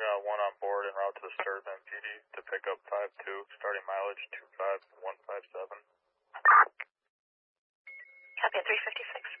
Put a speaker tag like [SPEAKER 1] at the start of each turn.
[SPEAKER 1] got one on board en route to the start of MPD to pick up 5-2, starting mileage 25157.
[SPEAKER 2] Copy at 356.